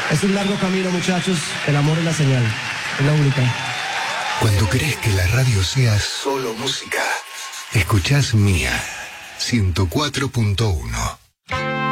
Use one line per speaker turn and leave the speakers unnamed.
Es un largo camino, muchachos. El amor es la señal. Es la única.
Cuando querés que la radio sea solo música, escuchás Mía 104.1.